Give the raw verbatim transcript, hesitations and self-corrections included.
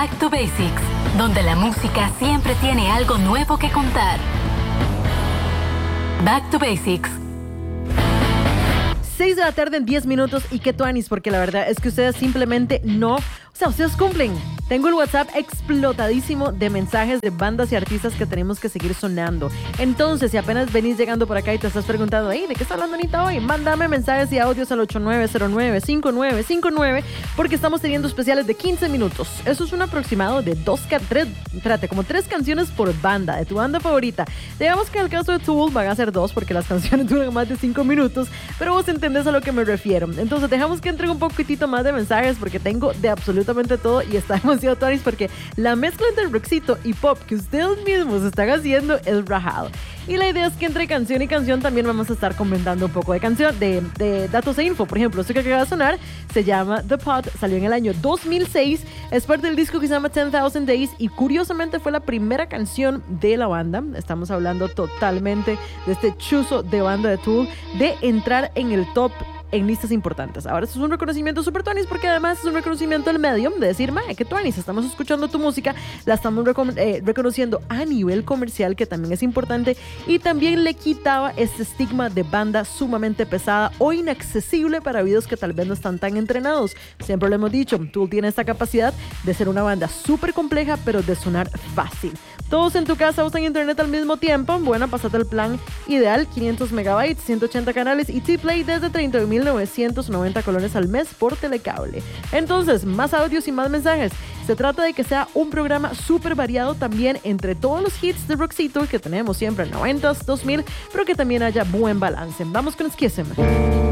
Back to Basics, donde la música siempre tiene algo nuevo que contar. Back to Basics. seis de la tarde en diez minutos y qué tuanis, porque la verdad es que ustedes simplemente no, o sea, ustedes cumplen. Tengo el WhatsApp explotadísimo de mensajes de bandas y artistas que tenemos que seguir sonando. Entonces, si apenas venís llegando por acá y te estás preguntando, hey, ¿de qué está hablando Anita hoy? Mándame mensajes y audios al ocho nueve cero nueve cinco nueve cinco nueve porque estamos teniendo especiales de quince minutos. Eso es un aproximado de dos, tres, trate, como tres canciones por banda, de tu banda favorita. Digamos que en el caso de Tool van a ser dos porque las canciones duran más de cinco minutos, pero vos entendés a lo que me refiero. Entonces, dejamos que entre un poquitito más de mensajes porque tengo de absolutamente todo y está demasiado tuanis porque la mezcla entre rockcito y pop que ustedes mismos están haciendo es rajado. Y la idea es que entre canción y canción también vamos a estar comentando un poco de canción, de, de datos e info. Por ejemplo, esto que acaba de sonar se llama The Pod, salió en el año dos mil seis, es parte del disco que se llama ten thousand Days y curiosamente fue la primera canción de la banda. Estamos hablando totalmente de este chuzo de banda de Tool, de entrar en el top en listas importantes. Ahora, esto es un reconocimiento super tuanis porque además es un reconocimiento del medio de decir, mae, que tuanis, estamos escuchando tu música, la estamos reco- eh, reconociendo a nivel comercial, que también es importante, y también le quitaba este estigma de banda sumamente pesada o inaccesible para videos que tal vez no están tan entrenados. Siempre lo hemos dicho, Tool tiene esta capacidad de ser una banda súper compleja, pero de sonar fácil. Todos en tu casa usan internet al mismo tiempo. Bueno, pásate el plan ideal, quinientos megabytes, ciento ochenta canales y T-Play desde treinta mil novecientos noventa colones al mes por telecable. Entonces, más audios y más mensajes. Se trata de que sea un programa súper variado también entre todos los hits de rockcito que tenemos siempre en noventas, dos mil, pero que también haya buen balance. Vamos con Schism.